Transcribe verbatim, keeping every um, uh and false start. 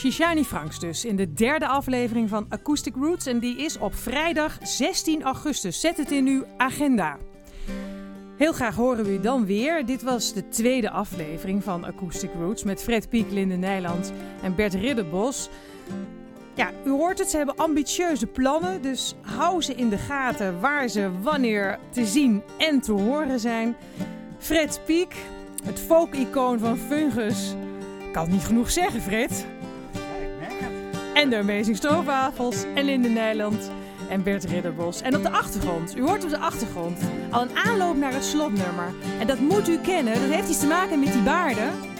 Shishani Franks dus, in de derde aflevering van Acoustic Roots. En die is op vrijdag zestien augustus. Zet het in uw agenda. Heel graag horen we u dan weer. Dit was de tweede aflevering van Acoustic Roots met Fred Piek, Linde Nijland en Bert Ridderbos. Ja, u hoort het, ze hebben ambitieuze plannen, dus hou ze in de gaten waar ze wanneer te zien en te horen zijn. Fred Piek, het folk-icoon van Fungus. Ik kan het niet genoeg zeggen, Fred. Ja, ik merk het. En de Amazing Stroopwafels en Linde Nijland en Bert Ridderbos. En op de achtergrond, u hoort op de achtergrond, al een aanloop naar het slotnummer. En dat moet u kennen, dat heeft iets te maken met die baarden.